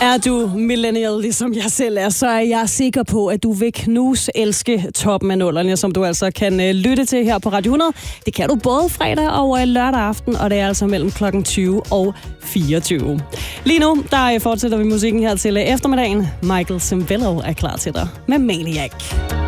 Er du millennial, ligesom jeg selv er, så er jeg sikker på, at du vil elske toppen af nullerne, som du altså kan lytte til her på Radio 100. Det kan du både fredag og lørdag aften, og det er altså mellem klokken 20 og 24. Lige nu, der fortsætter vi musikken her til eftermiddagen. Michael Cimbello er klar til dig med Maniac.